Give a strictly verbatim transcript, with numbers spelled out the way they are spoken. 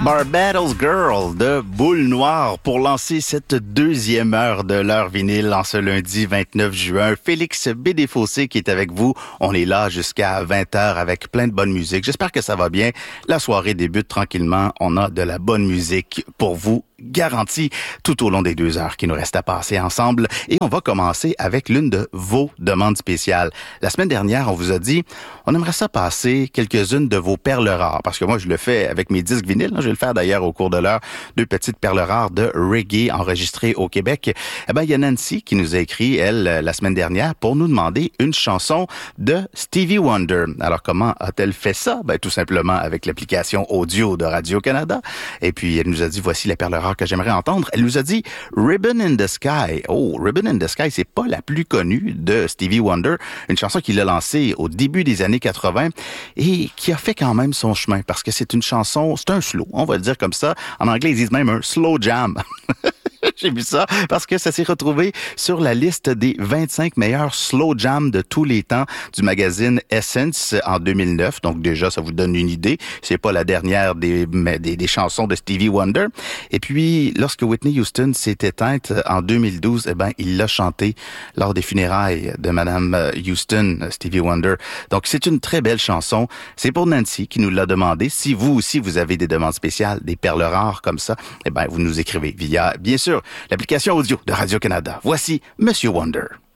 Barbados Girl de Boule Noire pour lancer cette deuxième heure de l'heure vinyle en ce lundi vingt-neuf juin. Félix Bédéfossé qui est avec vous. On est là jusqu'à vingt heures avec plein de bonne musique. J'espère que ça va bien. La soirée débute tranquillement. On a de la bonne musique pour vous, garantie, tout au long des deux heures qui nous restent à passer ensemble. Et on va commencer avec l'une de vos demandes spéciales. La semaine dernière, on vous a dit, on aimerait ça passer quelques-unes de vos perles rares. Parce que moi, je le fais avec mes disques vinyles. Je vais le faire d'ailleurs au cours de l'heure. Deux petites perles rares de reggae enregistrées au Québec. Eh ben, il y a Nancy qui nous a écrit, elle, la semaine dernière, pour nous demander une chanson de Stevie Wonder. Alors, comment a-t-elle fait ça? Ben, tout simplement avec l'application audio de Radio-Canada. Et puis, elle nous a dit, voici la perle rare que j'aimerais entendre. Elle nous a dit Ribbon in the Sky. Oh, Ribbon in the Sky, c'est pas la plus connue de Stevie Wonder. Une chanson qu'il a lancée au début des années quatre-vingt et qui a fait quand même son chemin parce que c'est une chanson, c'est un slow, on va le dire comme ça. En anglais, ils disent même un slow jam. J'ai vu ça parce que ça s'est retrouvé sur la liste des vingt-cinq meilleurs slow jams de tous les temps du magazine Essence en deux mille neuf. Donc déjà, ça vous donne une idée. C'est pas la dernière des, des, des chansons de Stevie Wonder. Et puis, lorsque Whitney Houston s'est éteinte en deux mille douze, eh ben, il l'a chanté lors des funérailles de Madame Houston, Stevie Wonder. Donc, c'est une très belle chanson. C'est pour Nancy qui nous l'a demandé. Si vous aussi, vous avez des demandes spéciales, des perles rares comme ça, eh ben, vous nous écrivez via, bien sûr, l'application audio de Radio-Canada. Voici Monsieur Wonder.